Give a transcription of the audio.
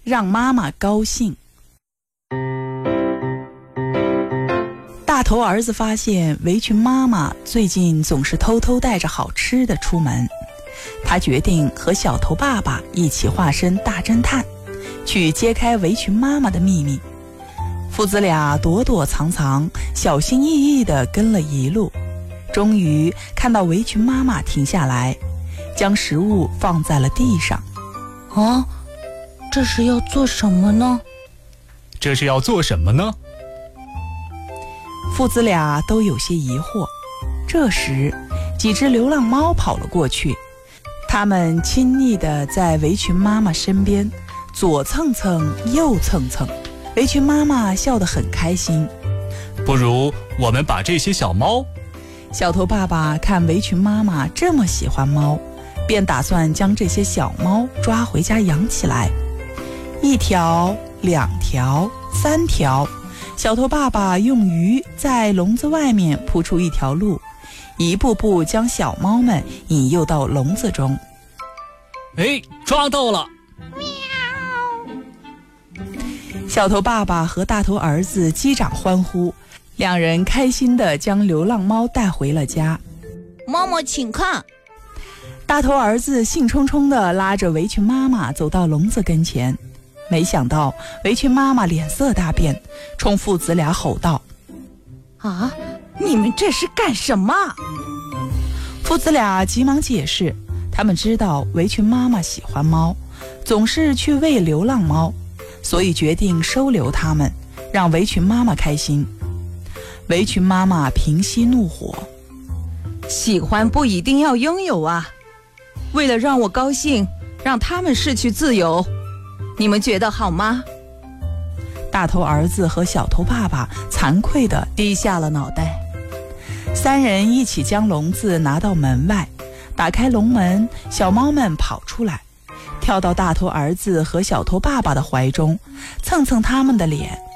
让妈妈高兴。大头儿子发现围裙妈妈最近总是偷偷带着好吃的出门，他决定和小头爸爸一起化身大侦探，去揭开围裙妈妈的秘密。父子俩躲躲藏藏，小心翼翼地跟了一路，终于看到围裙妈妈停下来，将食物放在了地上。 这是要做什么呢？ 父子俩都有些疑惑。这时，几只流浪猫跑了过去，它们亲昵地在围裙妈妈身边左蹭蹭右蹭蹭，围裙妈妈笑得很开心。 不如我们把这些小猫…… 小头爸爸看围裙妈妈这么喜欢猫，便打算将这些小猫抓回家养起来。1条、2条、3条，小头爸爸用鱼在笼子外面铺出一条路，一步步将小猫们引诱到笼子中。 抓到了！ 小头爸爸和大头儿子击掌欢呼，两人开心地将流浪猫带回了家。 妈妈请看。 大头儿子兴冲冲地拉着围裙妈妈走到笼子跟前，没想到围裙妈妈脸色大变，冲父子俩吼道： 你们这是干什么？ 父子俩急忙解释，他们知道围裙妈妈喜欢猫，总是去喂流浪猫，所以决定收留它们，让围裙妈妈开心。围裙妈妈平息怒火： 喜欢不一定要拥有啊，为了让我高兴，让他们失去自由，你们觉得好吗？ 大头儿子和小头爸爸惭愧地低下了脑袋。3人一起将笼子拿到门外，打开笼门，小猫们跑出来，跳到大头儿子和小头爸爸的怀中，蹭蹭他们的脸，